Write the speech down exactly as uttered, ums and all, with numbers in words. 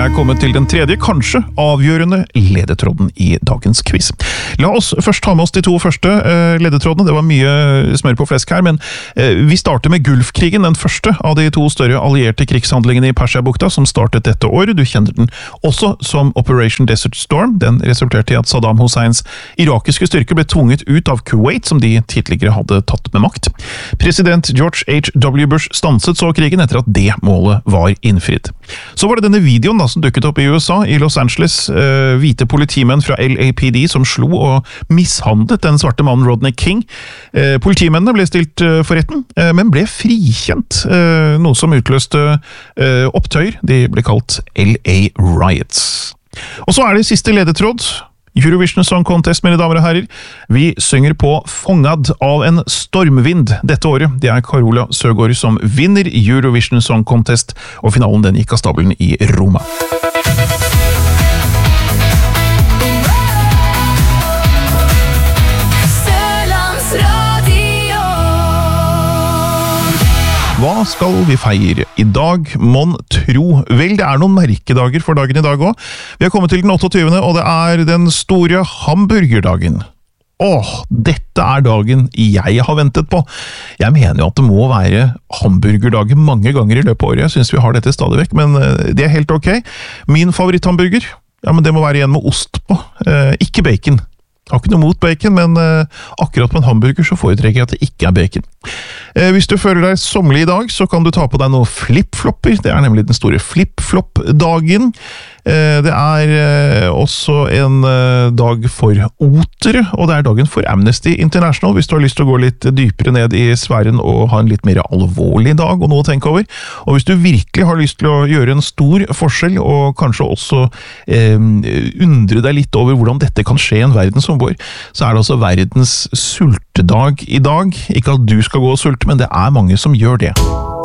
er kommet til den tredje, kanskje avgjørende ledetråden i dagens quiz. La oss først ta med oss de to første uh, ledetrådene. Det var mye smør på flesk her, men uh, vi starter med Gulfkrigen, den første av de to større allierte krigshandlingene i Persiabukta, som startet dette året. Du kjenner den også som Operation Desert Storm. Den resulterte i at Saddam Husseins irakiske styrker ble tvunget ut av Kuwait, som de tidligere hadde tatt med makt. President George H W Bush stanset så krigen etter at det målet var innfridd. Så var det denne videoen da, som dukket opp i U S A, i Los Angeles, uh, hvite politimenn fra L A P D som slo og mishandlet den svarte mannen Rodney King. Uh, politimennene ble stilt uh, for retten, uh, men ble frikjent, uh, noe som utløste uh, opptøyer. De ble kalt L A Riots. Og så er det siste ledetråd. Eurovision Song Contest, mine damer og herrer. Vi synger på Fångad av en stormvind dette året. Det er Carola Søgaard som vinner Eurovision Song Contest, og finalen den gikk av stabelen i Roma. Hva skal vi feire i dag, mon tro? Vel, det er noen merkedager for dagen i dag også. Vi har kommet til den otteogtyvende, og det er den store hamburgerdagen. Åh, dette er dagen jeg har ventet på. Jeg mener jo at det må være hamburgerdagen mange ganger i løpet av året. Jeg synes vi har dette stadig vekk, men det er helt ok. Min favoritthamburger, ja, men det må være en med ost på, eh, ikke bacon. Jeg har ikke noe mot bacon, men uh, akkurat på en hamburger så foretrekker jeg at det ikke er bacon. Uh, hvis du føler deg sommerlig i dag, så kan du ta på deg noen flip-flopper. Det er nemlig den store flip-flop-dagen. Uh, det er uh, også en uh, dag for otere, og det er dagen for Amnesty International, hvis du har lyst til å gå litt dypere ned i sfæren og ha en litt mer alvorlig dag og noe å tenke over. Og hvis du virkelig har lyst til å gjøre en stor forskjell, og kanskje også uh, undre deg litt over hvordan dette kan skje i en verden som vår, så er det altså verdens sultedag i dag. Ikke at du skal gå og sulte, men det er mange som gjør det.